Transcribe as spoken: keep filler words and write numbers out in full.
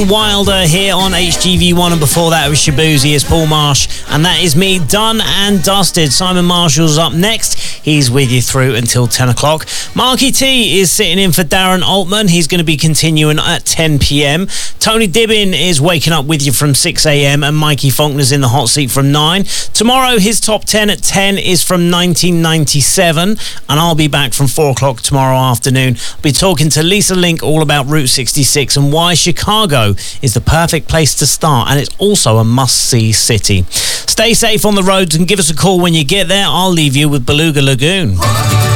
Wilder here on H G V one, and before that it was Shabuzi as Paul Marsh, and that is me done and dusted. Simon Marshall's up next. He's with you through until ten o'clock. Marky T is sitting in for Darren Altman. He's going to be continuing at ten p.m. Tony Dibbin is waking up with you from six a.m. and Mikey Faulkner's in the hot seat from nine. Tomorrow his top ten at ten is from nineteen ninety-seven, and I'll be back from four o'clock tomorrow afternoon. I'll be talking to Lisa Link all about Route sixty-six and why Chicago is the perfect place to start, and it's also a must-see city. Stay safe on the roads and give us a call when you get there. I'll leave you with Beluga Lagoon.